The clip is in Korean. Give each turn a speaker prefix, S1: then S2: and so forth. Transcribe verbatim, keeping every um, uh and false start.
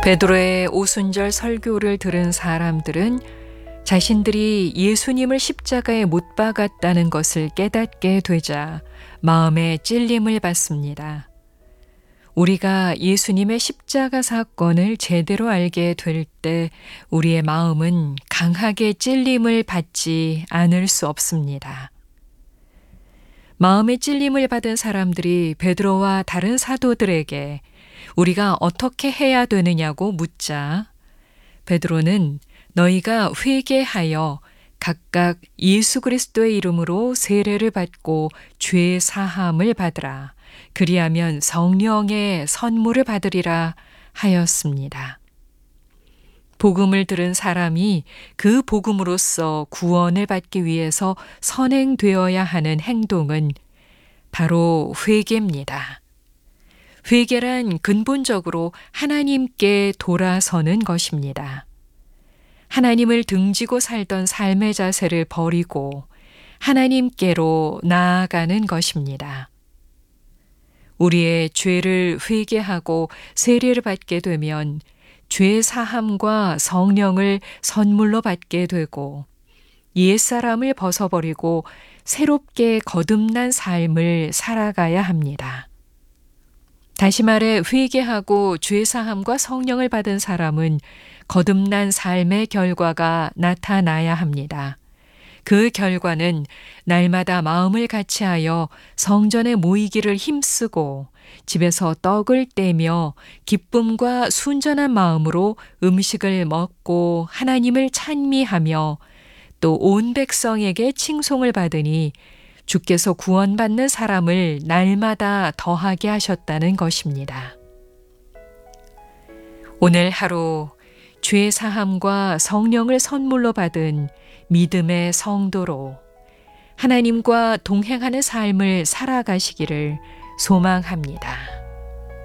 S1: 베드로의 오순절 설교를 들은 사람들은 자신들이 예수님을 십자가에 못 박았다는 것을 깨닫게 되자 마음에 찔림을 받습니다. 우리가 예수님의 십자가 사건을 제대로 알게 될 때 우리의 마음은 강하게 찔림을 받지 않을 수 없습니다. 마음의 찔림을 받은 사람들이 베드로와 다른 사도들에게 우리가 어떻게 해야 되느냐고 묻자 베드로는 너희가 회개하여 각각 예수 그리스도의 이름으로 세례를 받고 죄 사함을 받으라. 그리하면 성령의 선물을 받으리라 하였습니다. 복음을 들은 사람이 그 복음으로써 구원을 받기 위해서 선행되어야 하는 행동은 바로 회개입니다. 회개란 근본적으로 하나님께 돌아서는 것입니다. 하나님을 등지고 살던 삶의 자세를 버리고 하나님께로 나아가는 것입니다. 우리의 죄를 회개하고 세례를 받게 되면 죄 사함과 성령을 선물로 받게 되고 옛사람을 벗어버리고 새롭게 거듭난 삶을 살아가야 합니다. 다시 말해 회개하고 죄 사함과 성령을 받은 사람은 거듭난 삶의 결과가 나타나야 합니다. 그 결과는 날마다 마음을 같이하여 성전에 모이기를 힘쓰고 집에서 떡을 떼며 기쁨과 순전한 마음으로 음식을 먹고 하나님을 찬미하며 또 온 백성에게 칭송을 받으니 주께서 구원받는 사람을 날마다 더하게 하셨다는 것입니다. 오늘 하루 죄 사함과 성령을 선물로 받은 믿음의 성도로 하나님과 동행하는 삶을 살아가시기를 소망합니다.